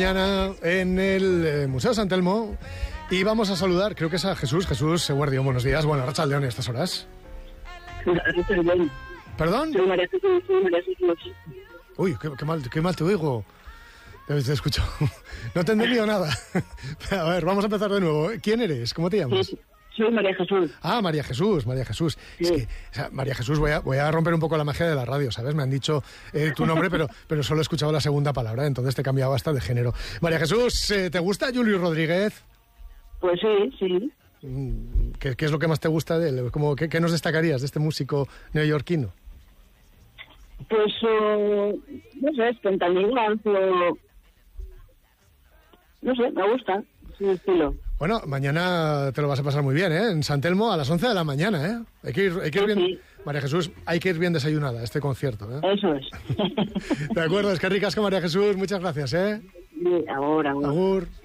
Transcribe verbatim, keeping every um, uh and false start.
Mañana en el eh, Museo San Telmo y vamos a saludar, creo que es a Jesús, Jesús Eguardión, buenos días, bueno, Arratsaldeon a estas horas. ¿Perdón? Soy María Jesús, soy María Jesús. Uy, qué, qué, mal, qué mal te oigo. Te he escuchado. No te he entendido nada. A ver, vamos a empezar de nuevo. ¿Quién eres? ¿Cómo te llamas? Sí, soy María Jesús. Ah, María Jesús, María Jesús. Sí. Es que, o sea, María Jesús, voy a, voy a romper un poco la magia de la radio, ¿sabes? Me han dicho eh, tu nombre, pero, pero solo he escuchado la segunda palabra, entonces te he cambiado hasta de género. María Jesús, eh, ¿te gusta Julio Rodríguez? Pues sí, sí. ¿Qué, ¿Qué es lo que más te gusta de él? Como, ¿qué, ¿Qué nos destacarías de este músico neoyorquino? Pues, uh, no sé, espontaneidad, o... no sé, me gusta su estilo. Bueno, mañana te lo vas a pasar muy bien, ¿eh? En San Telmo a las once de la mañana, ¿eh? Hay que ir, hay que ir Sí, bien... sí. María Jesús, hay que ir bien desayunada a este concierto, ¿eh? Eso es. De acuerdo, es que ricasco, María Jesús. Muchas gracias, ¿eh? Sí, ahora, ahora. Agur.